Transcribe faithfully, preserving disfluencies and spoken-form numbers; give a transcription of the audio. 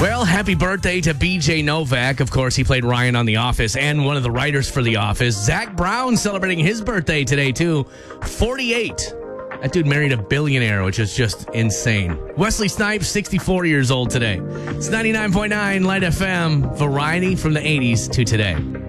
Well, happy birthday to B J Novak. Of course, he played Ryan on The Office and one of the writers for The Office. Zach Brown celebrating his birthday today, too. forty-eight. That dude married a billionaire, which is just insane. Wesley Snipes, sixty-four years old today. It's ninety-nine point nine Light F M. Variety from the eighties to today.